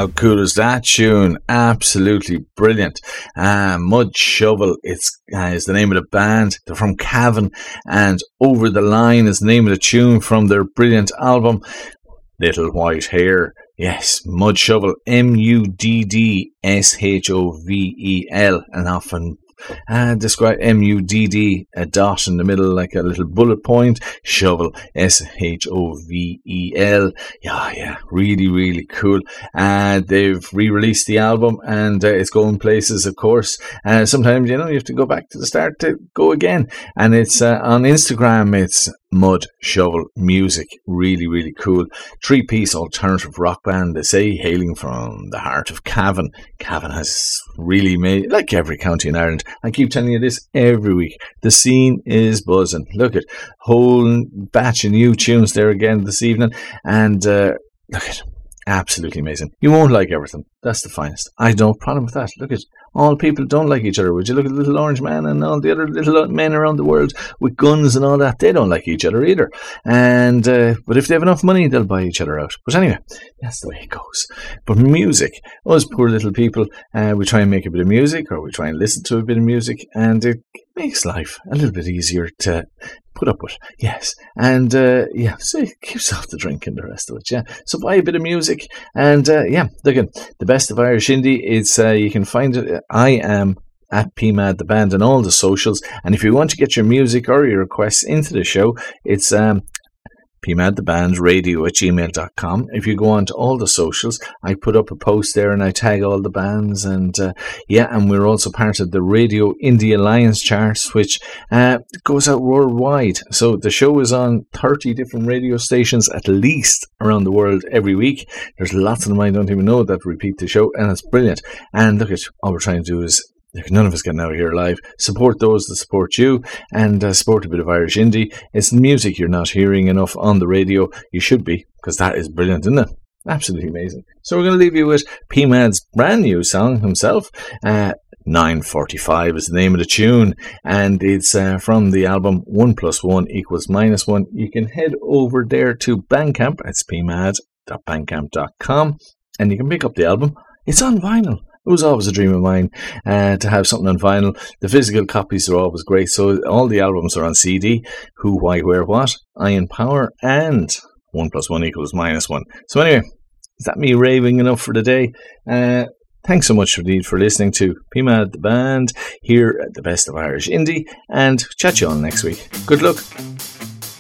How cool is that tune? Absolutely brilliant. Mud Shovel is the name of the band. They're from Cavan, and Over the Line is the name of the tune from their brilliant album, Little White Hair. Yes, Mud Shovel, MUDDSHOVEL, and often describe MUDD, a dot in the middle like a little bullet point, shovel, SHOVEL. Yeah, really, really cool. They've re-released the album, and it's going places, of course. Sometimes, you have to go back to the start to go again. And it's on Instagram, it's Mud Shovel Music. Really, really cool. 3-piece alternative rock band, they say, hailing from the heart of Cavan. Cavan has really made, like every county in Ireland, I keep telling you this every week, the scene is buzzing. Look at whole batch of new tunes there again this evening, and look at, absolutely amazing. You won't like everything. That's the finest. I don't have a problem with that. Look at, all people don't like each other. Would you look at the Little Orange Man and all the other little men around the world with guns and all that? They don't like each other either. And but if they have enough money, they'll buy each other out. But anyway, that's the way it goes. But music, us poor little people, we try and make a bit of music, or we try and listen to a bit of music, and it makes life a little bit easier to put up with. Yes. And so it keeps off the drink and the rest of it. Yeah. So buy a bit of music, and look at the best of Irish indie. It's you can find it. I am at PMAD the band on all the socials, and if you want to get your music or your requests into the show, it's PMADTheBandRadio@gmail.com. If you go on to all the socials, I put up a post there and I tag all the bands, and and we're also part of the Radio Indie Alliance charts, which goes out worldwide. So the show is on 30 different radio stations at least around the world every week. There's lots of them I don't even know that repeat the show, and it's brilliant. And look at, all we're trying to do is, none of us getting out here live, support those that support you, and support a bit of Irish indie. It's music you're not hearing enough on the radio. You should be, because that is brilliant, isn't it? Absolutely amazing. So we're going to leave you with PMAD's brand new song himself. 945 is the name of the tune, and it's from the album 1 + 1 = -1. You can head over there to Bandcamp. It's pmad.bandcamp.com, and you can pick up the album. It's on vinyl. It was always a dream of mine to have something on vinyl. The physical copies are always great. So all the albums are on CD. Who, Why, Where, What, Iron Power, and 1 + 1 = -1. So anyway, is that me raving enough for the day? Thanks so much indeed for listening to PMAD the Band here at the Best of Irish Indie, and chat you on next week. Good luck.